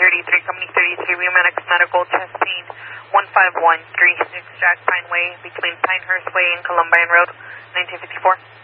33, Company 33, Remedics Medical, chest pain, 15136 Jack Pine Way, between Pinehurst Way and Columbine Road, 1954.